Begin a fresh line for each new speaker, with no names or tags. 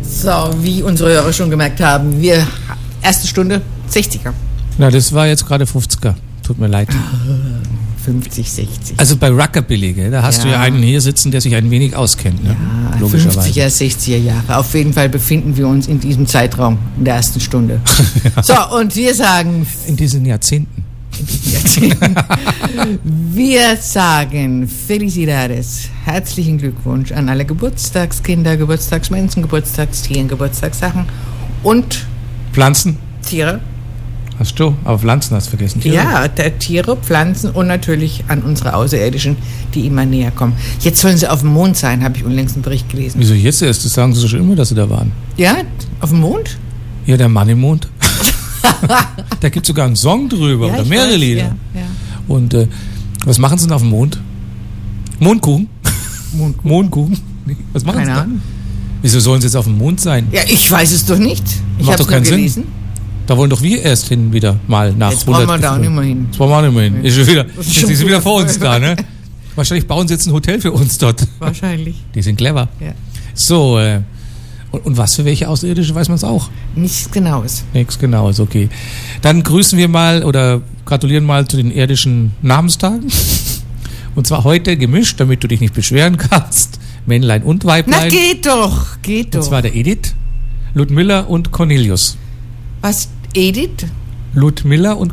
So, wie unsere Hörer schon gemerkt haben, wir erste Stunde 60er.
Na, das war jetzt gerade 50er. Tut mir leid.
50, 60.
Also bei Rockabilly, gell? Da hast du ja einen hier sitzen, der sich ein wenig auskennt. Ne?
Ja,
logischerweise.
50er, 60er Jahre. Auf jeden Fall befinden wir uns in diesem Zeitraum, in der ersten Stunde. Ja. So, und wir sagen...
In diesen Jahrzehnten.
Wir sagen Felicidades, herzlichen Glückwunsch an alle Geburtstagskinder, Geburtstagsmenschen, Geburtstagstieren, Geburtstagssachen und
Pflanzen.
Tiere.
Hast du? Aber Pflanzen hast du vergessen. Tiere.
Ja, Tiere, Pflanzen und natürlich an unsere Außerirdischen, die immer näher kommen. Jetzt sollen sie auf dem Mond sein, habe ich unlängst einen Bericht gelesen.
Wieso jetzt erst? Das sagen sie schon immer, dass sie da waren.
Ja, auf dem Mond?
Ja, der Mann im Mond. Da gibt es sogar einen Song drüber oder mehrere Lieder.
Ja.
Und was machen sie denn auf dem Mond? Mondkuchen? Mondkuchen? Was machen sie da? Wieso sollen sie jetzt auf dem Mond sein?
Ja, ich weiß es doch nicht. Ich
Macht
habe
doch keinen
es nur gelesen.
Sinn. Da wollen doch wir erst hin wieder mal nach
jetzt
100.
Jetzt wollen wir da auch nicht mehr hin.
Jetzt wollen wir auch nicht mehr hin. Jetzt sind sie wieder vor uns da, ne? Wahrscheinlich bauen sie jetzt ein Hotel für uns dort.
Wahrscheinlich.
Die sind clever.
Ja.
So, und was für welche Außerirdische, weiß man es auch?
Nichts Genaues.
Nichts Genaues, okay. Dann grüßen wir mal oder gratulieren mal zu den irdischen Namenstagen. Und zwar heute gemischt, damit du dich nicht beschweren kannst. Männlein und Weiblein.
Na, geht doch.
Und zwar der Edith, Ludmilla und Cornelius.
Was, Edith?
Ludmilla und